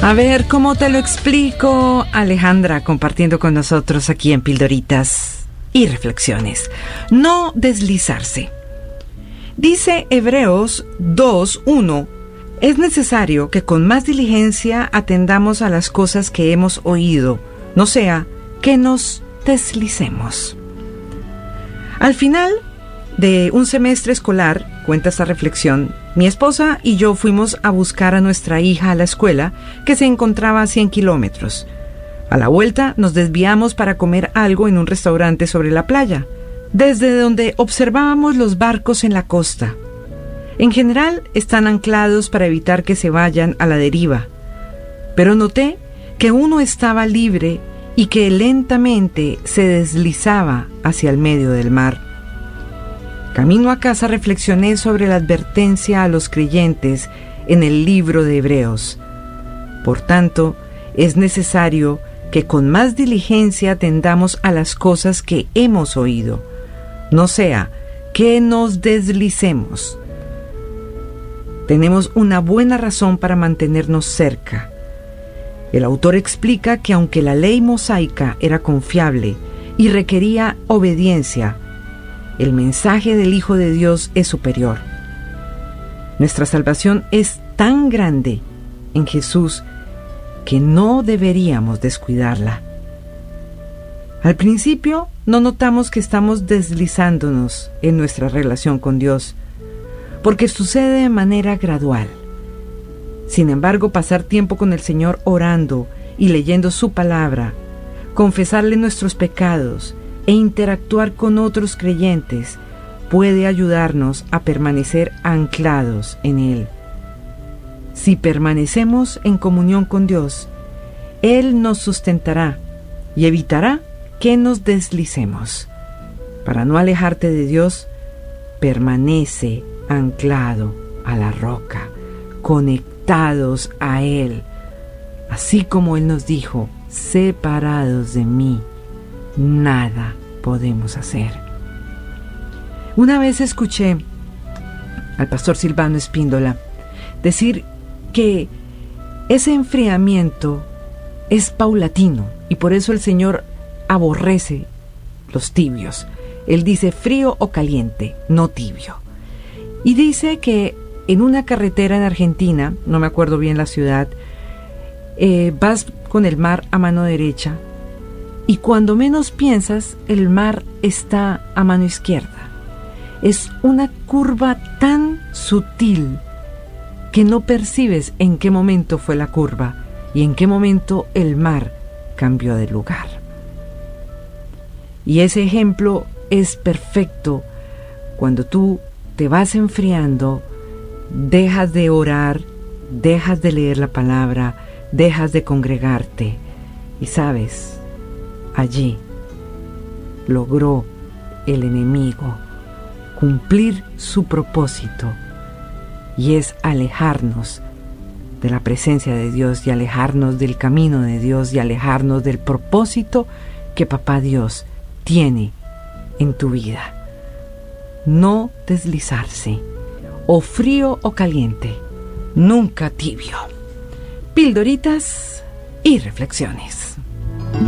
A ver, ¿cómo te lo explico? Alejandra compartiendo con nosotros aquí en Pildoritas y Reflexiones. No deslizarse. Dice Hebreos 2:1, es necesario que con más diligencia atendamos a las cosas que hemos oído, no sea que nos deslicemos. Al final de un semestre escolar, cuenta esta reflexión, mi esposa y yo fuimos a buscar a nuestra hija a la escuela, que se encontraba a 100 kilómetros. A la vuelta nos desviamos para comer algo en un restaurante sobre la playa, desde donde observábamos los barcos en la costa. En general están anclados para evitar que se vayan a la deriva, pero noté que uno estaba libre y que lentamente se deslizaba hacia el medio del mar. Camino a casa reflexioné sobre la advertencia a los creyentes en el libro de Hebreos. Por tanto, es necesario que con más diligencia atendamos a las cosas que hemos oído, no sea que nos deslicemos. Tenemos una buena razón para mantenernos cerca. El autor explica que aunque la ley mosaica era confiable y requería obediencia, el mensaje del Hijo de Dios es superior. Nuestra salvación es tan grande en Jesús que no deberíamos descuidarla. Al principio no notamos que estamos deslizándonos en nuestra relación con Dios, porque sucede de manera gradual. Sin embargo, pasar tiempo con el Señor orando y leyendo su palabra, confesarle nuestros pecados e interactuar con otros creyentes puede ayudarnos a permanecer anclados en Él. Si permanecemos en comunión con Dios, Él nos sustentará y evitará que nos deslicemos. Para no alejarte de Dios, permanece anclado a la roca, conectados a Él, así como Él nos dijo, separados de mí, nada podemos hacer. Una vez escuché al pastor Silvano Espíndola decir que ese enfriamiento es paulatino y por eso el Señor aborrece los tibios. Él dice frío o caliente, no tibio. Y dice que en una carretera en Argentina, no me acuerdo bien la ciudad, vas con el mar a mano derecha y cuando menos piensas, el mar está a mano izquierda. Es una curva tan sutil que no percibes en qué momento fue la curva y en qué momento el mar cambió de lugar. Y ese ejemplo es perfecto cuando tú te vas enfriando, dejas de orar, dejas de leer la palabra, dejas de congregarte y sabes, allí logró el enemigo cumplir su propósito y es alejarnos de la presencia de Dios y alejarnos del camino de Dios y alejarnos del propósito que Papá Dios tiene en tu vida. No deslizarse, o frío o caliente, nunca tibio. Pildoritas y reflexiones.